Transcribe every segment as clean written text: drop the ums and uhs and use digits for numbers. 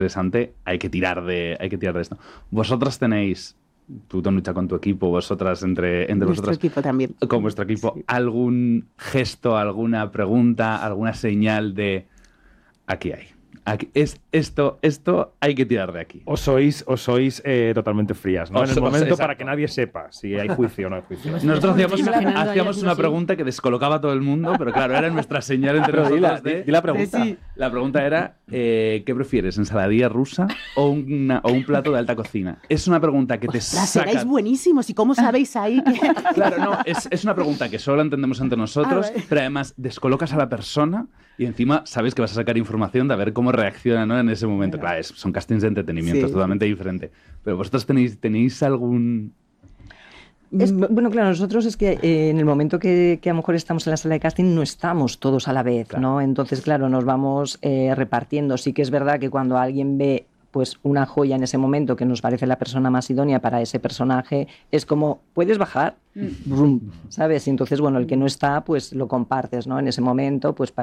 interesante, hay que tirar de esto. Vosotras tenéis, tú Tonucha con tu equipo, vosotras entre vosotras. Nuestro equipo también. Con vuestro equipo, Sí. ¿algún gesto, alguna pregunta, alguna señal de aquí hay? Esto hay que tirar de aquí. O sois totalmente frías, ¿no? En el momento exacto. para que nadie sepa si hay juicio o no hay juicio. Nosotros imaginando hacíamos ahí una así. pregunta que descolocaba a todo el mundo, pero claro, era nuestra señal entre nosotros. Di la pregunta. La pregunta era, ¿qué prefieres, ensaladilla rusa o un plato de alta cocina? Es una pregunta que te Ostras, saca... seréis buenísimos. ¿Y cómo sabéis ahí que...? Claro, no, es una pregunta que solo entendemos entre nosotros, Vale. pero además descolocas a la persona y encima sabes que vas a sacar información de a ver cómo reacciona, ¿no? En ese momento. Claro, son castings de entretenimiento, Sí. es totalmente diferente. Pero vosotros tenéis algún... Bueno, claro, nosotros es que en el momento que a lo mejor estamos en la sala de casting no estamos todos a la vez, Claro. ¿no? Entonces, claro, nos vamos repartiendo. Sí que es verdad que cuando alguien ve pues una joya en ese momento que nos parece la persona más idónea para ese personaje, es como, ¿puedes bajar? Brum, ¿sabes? Y entonces, bueno, el que no está, pues lo compartes, ¿no? En ese momento, pues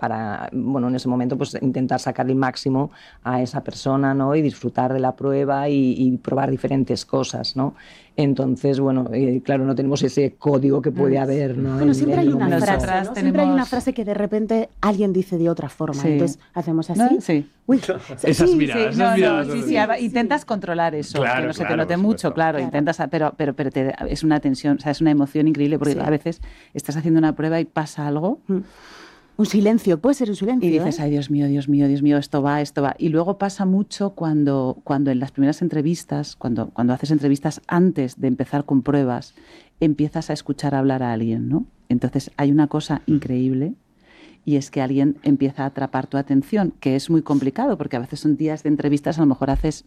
en ese momento, pues intentar sacar el máximo a esa persona, ¿no? Y disfrutar de la prueba y probar diferentes cosas, ¿no? Entonces, bueno, claro, no tenemos ese código que puede haber, ¿no? Bueno, siempre hay una Nosotras frase, ¿no? tenemos- Siempre hay una frase que de repente alguien dice de otra forma. Sí. Entonces, hacemos así. ¿No? Sí. Uy, Esas miradas, esas miradas. Intentas controlar eso, Claro, que no se te claro, note por mucho, supuesto. claro, intentas, pero es una tensión, o sea, es una emoción increíble porque Sí. a veces estás haciendo una prueba y pasa algo un silencio, puede ser un silencio. y dices, ¿eh? ay, Dios mío, Dios mío, Dios mío, esto va. Y luego pasa mucho cuando en las primeras entrevistas, cuando haces entrevistas antes de empezar con pruebas, empiezas a escuchar hablar a alguien, ¿no? Entonces hay una cosa increíble y es que alguien empieza a atrapar tu atención, que es muy complicado porque a veces son días de entrevistas, a lo mejor haces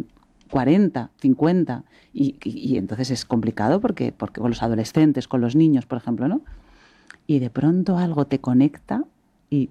40, 50 y entonces es complicado porque con los adolescentes, con los niños, por ejemplo, ¿no? Y de pronto algo te conecta y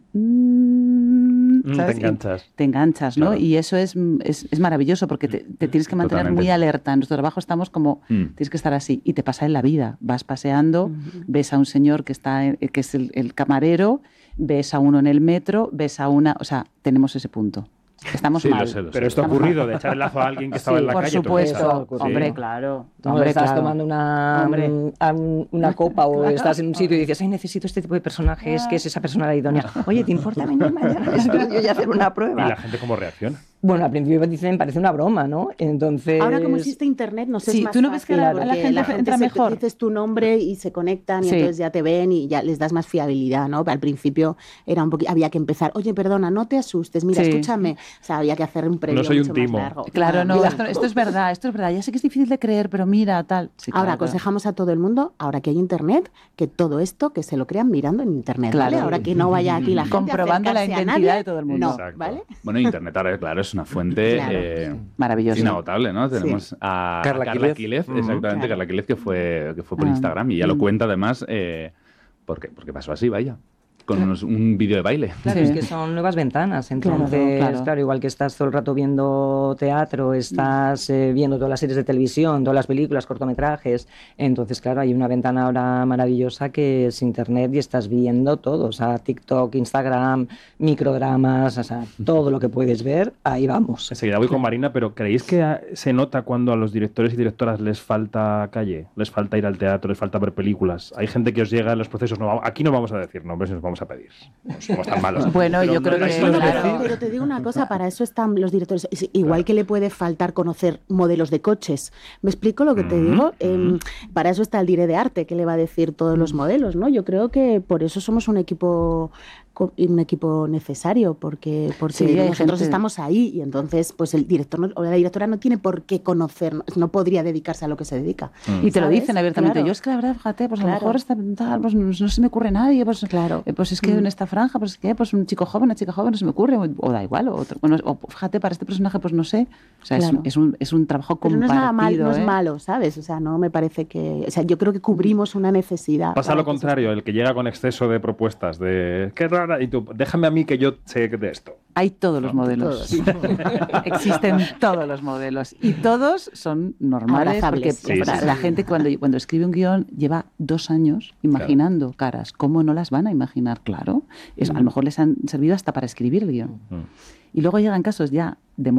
¿sabes? Te enganchas. Te enganchas, ¿no? Claro. Y eso es maravilloso porque te tienes que mantener Totalmente. muy alerta. En nuestro trabajo estamos como, Mm. tienes que estar así. Y te pasa en la vida. Vas paseando, ves a un señor que es el camarero, ves a uno en el metro, ves a una... O sea, tenemos ese punto. Estamos Sí, mal. lo sé, lo sé. Pero esto ha ocurrido, de echar el lazo a alguien que estaba en la por calle. ¿tú supuesto. piensas? Sí. Hombre, claro. Tú Hombre, estás claro. tomando Hombre. una copa o Claro. estás en un sitio y dices, ay, necesito este tipo de personajes, que es esa persona la idónea. Oye, ¿te importa venir mañana al estudio y hacer una ¿Y prueba? la gente cómo reacciona? Bueno, al principio dicen, parece una broma, ¿no? Entonces... Ahora, como existe internet, no sé, Sí, es más ¿tú no ves que fácil, la porque gente entra mejor? dices tu nombre y se conectan y Sí. entonces ya te ven y ya les das más fiabilidad, ¿no? Al principio era había que empezar, oye, perdona, no te asustes, mira, Sí. escúchame. O sea, había que hacer un previo No soy un mucho más timo. largo. Claro, no, Mira. esto es verdad, esto es verdad. Ya sé que es difícil de creer, pero mira, tal. Sí, Ahora claro, aconsejamos a todo el mundo, ahora que hay internet, que todo esto que se lo crean mirando en internet, Claro. ¿vale? Ahora que no vaya aquí la gente a Comprobando la acercarse a identidad nadie, de todo el mundo. No, Exacto. ¿vale? Bueno, Internet ahora, claro, es una fuente Claro. Maravilloso. inagotable, ¿no? Tenemos a Carla Carla Quílez. Quílez, exactamente, Claro. Carla Quílez, que fue por Ah. Instagram y ya lo cuenta además porque pasó así, vaya, con un vídeo de baile. Claro, Sí. es que son nuevas ventanas. Entonces, Claro. claro, igual que estás todo el rato viendo teatro, estás viendo todas las series de televisión, todas las películas, cortometrajes. Entonces, claro, hay una ventana ahora maravillosa que es internet y estás viendo todo. O sea, TikTok, Instagram, microdramas, o sea, todo lo que puedes ver, ahí vamos. Enseguida voy con Marina, pero ¿creéis que se nota cuando a los directores y directoras les falta calle? ¿Les falta ir al teatro? ¿Les falta ver películas? Hay gente que os llega en los procesos, aquí no vamos a decir nombres ni nos vamos a pedir. No somos tan malos. Bueno, Pero yo no creo les que, suele claro. decir. Pero te digo una cosa, para eso están los directores. Igual que le puede faltar conocer modelos de coches. ¿Me explico lo que te digo? Para eso está el dire de arte, que le va a decir todos los modelos, ¿no? Yo creo que por eso somos un equipo necesario, porque Sí, hay nosotros gente- estamos ahí y entonces pues el director o la directora no tiene por qué conocer, no podría dedicarse a lo que se dedica. Y te lo ¿Sabes? dicen abiertamente. Claro. Yo es que la verdad, fíjate, pues a lo Claro. mejor pues no se me ocurre nadie. Pues, Claro. pues es que en esta franja, pues es que pues un chico joven, una chica joven, no se me ocurre. O da igual. O fíjate, para este personaje, pues no sé. O sea, Claro. es un trabajo Pero compartido. no es nada mal, no ¿eh? es malo, ¿sabes? O sea, no me parece que... O sea, yo creo que cubrimos una necesidad. Pasa para lo que eso contrario, el que llega con exceso de propuestas, de qué rara, y tú, déjame a mí que yo sé de esto. Hay todos los modelos. Existen todos los modelos. Y todos son normales. Porque Abrazables. Sí, sí, la sí. gente cuando escribe un guión lleva 2 años imaginando caras. ¿Cómo no las van a imaginar? Claro. A lo mejor les han servido hasta para escribir el guión. Y luego llegan casos ya de